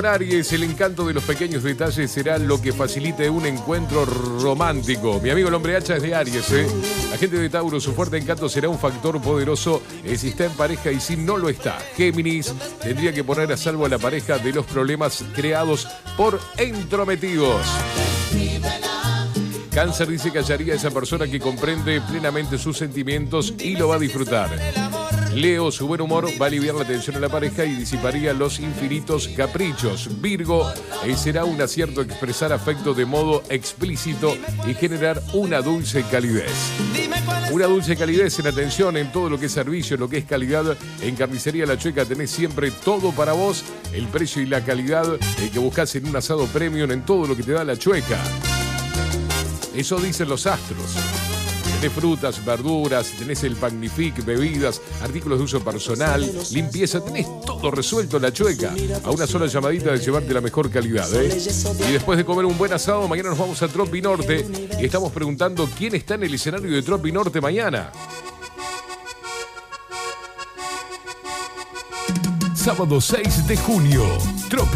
Aries, el encanto de los pequeños detalles será lo que facilite un encuentro romántico. Mi amigo el hombre hacha es de Aries, La gente de Tauro, su fuerte encanto será un factor poderoso si está en pareja y si no lo está. Géminis, tendría que poner a salvo a la pareja de los problemas creados por entrometidos. Cáncer dice que hallaría a esa persona que comprende plenamente sus sentimientos y lo va a disfrutar. Leo, su buen humor va a aliviar la tensión a la pareja y disiparía los infinitos caprichos. Virgo, será un acierto expresar afecto de modo explícito y generar una dulce calidez. Una dulce calidez en atención, en todo lo que es servicio, en lo que es calidad. En Carnicería La Chueca tenés siempre todo para vos, el precio y la calidad que buscás en un asado premium, en todo lo que te da La Chueca. Eso dicen los astros. Tenés frutas, verduras, tenés el Magnifique, bebidas, artículos de uso personal, limpieza, tenés todo resuelto en La Chueca. A una sola llamadita de llevarte la mejor calidad, Y después de comer un buen asado, mañana nos vamos a Tropi Norte y estamos preguntando quién está en el escenario de Tropi Norte mañana. Sábado 6 de junio, Tropi.